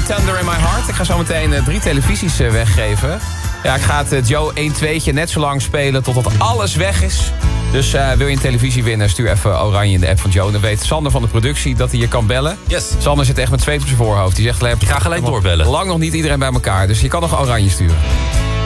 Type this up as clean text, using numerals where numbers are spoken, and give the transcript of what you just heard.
Thunder in My Heart. Ik ga zo meteen 3 televisies weggeven. Ja, ik ga het Joe 1-2'tje net zo lang spelen totdat alles weg is. Dus wil je een televisie winnen, stuur even oranje in de app van Joe. Dan weet Sander van de productie dat hij je kan bellen. Yes. Sander zit echt met zweet op zijn voorhoofd. Die zegt, Ik ga gelijk doorbellen. Lang nog niet iedereen bij elkaar, dus je kan nog oranje sturen.